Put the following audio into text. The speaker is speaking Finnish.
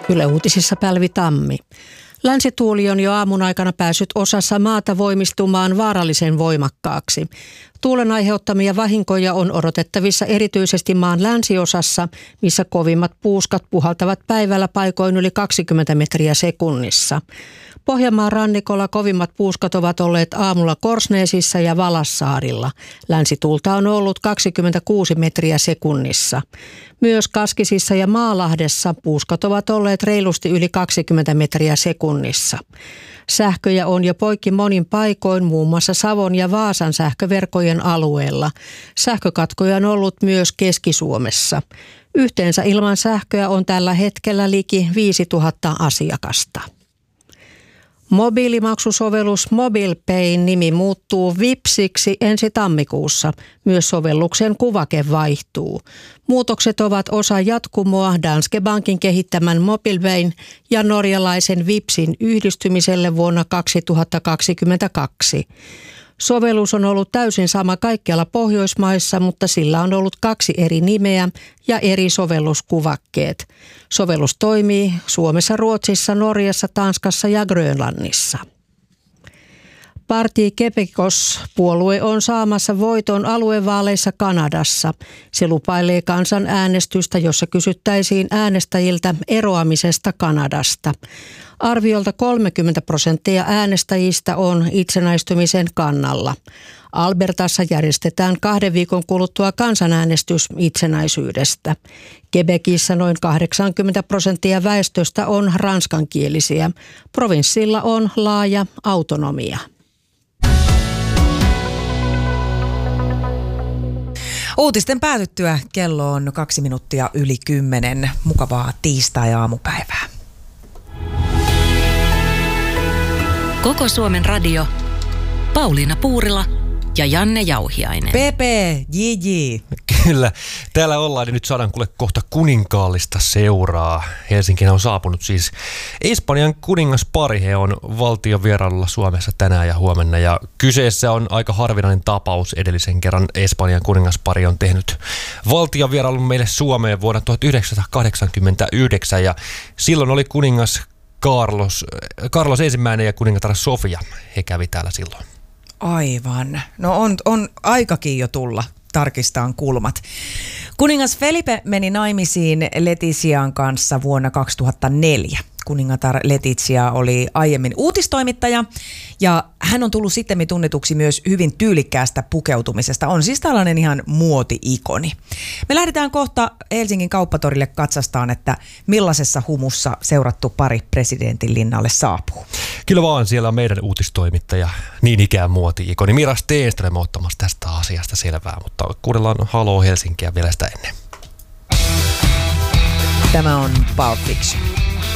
Yle Uutisissa Pälvi Tammi. Länsituuli on jo aamun aikana päässyt osassa maata voimistumaan vaarallisen voimakkaaksi. Tuulen aiheuttamia vahinkoja on odotettavissa erityisesti maan länsiosassa, missä kovimmat puuskat puhaltavat päivällä paikoin yli 20 metriä sekunnissa. Pohjanmaan rannikolla kovimmat puuskat ovat olleet aamulla Korsnäsissä ja Valassaarilla. Länsituulta on ollut 26 metriä sekunnissa. Myös Kaskisissa ja Maalahdessa puuskat ovat olleet reilusti yli 20 metriä sekunnissa. Sähköjä on jo poikki monin paikoin, muun muassa Savon ja Vaasan sähköverkkojen alueella. Sähkökatkoja on ollut myös Keski-Suomessa. Yhteensä ilman sähköä on tällä hetkellä liki 5000 asiakasta. Mobiilimaksusovellus MobilePayn nimi muuttuu Vipsiksi ensi tammikuussa. Myös sovelluksen kuvake vaihtuu. Muutokset ovat osa jatkumoa Danske Bankin kehittämän MobilePayn ja norjalaisen Vipsin yhdistymiselle vuonna 2022. Sovellus on ollut täysin sama kaikkialla Pohjoismaissa, mutta sillä on ollut 2 eri nimeä ja eri sovelluskuvakkeet. Sovellus toimii Suomessa, Ruotsissa, Norjassa, Tanskassa ja Grönlannissa. Parti Québécois-puolue on saamassa voiton aluevaaleissa Kanadassa. Se lupailee kansanäänestystä, jossa kysyttäisiin äänestäjiltä eroamisesta Kanadasta. Arviolta 30% äänestäjistä on itsenäistymisen kannalla. Albertassa järjestetään 2 viikon kuluttua kansanäänestys itsenäisyydestä. Quebecissä noin 80% väestöstä on ranskankielisiä. Provinssilla on laaja autonomia. Uutisten päätyttyä kello on 2 minuuttia yli 10. Mukavaa tiistai-aamupäivää. Koko Suomen radio, Pauliina Puurila ja Janne Jauhiainen. PPJJ. Kyllä, täällä ollaan ja nyt saadaan kuule kohta kuninkaallista seuraa. Helsinkiin on saapunut siis Espanjan kuningaspari. He on valtiovierailulla Suomessa tänään ja huomenna. Ja kyseessä on aika harvinainen tapaus. Edellisen kerran Espanjan kuningaspari on tehnyt valtiovierailun meille Suomeen vuonna 1989. Ja silloin oli kuningas Carlos ensimmäinen ja kuningatar Sofia. He kävi täällä silloin. Aivan. No on aikakin jo tulla tarkistaan kulmat. Kuningas Felipe meni naimisiin Letician kanssa vuonna 2004. Kuningatar Letizia oli aiemmin uutistoimittaja ja hän on tullut sittemmin tunnetuksi myös hyvin tyylikkäästä pukeutumisesta. On siis tällainen ihan muoti-ikoni. Me lähdetään kohta Helsingin kauppatorille katsastaan, että millaisessa humussa seurattu pari presidentin linnalle saapuu. Kyllä vaan, siellä on meidän uutistoimittaja, niin ikään muoti-ikoni Mira Stenström ottamassa tästä asiasta selvää, mutta kuunnellaan Haloo Helsinkiä vielä sitä ennen. Tämä on Pulp Fiction.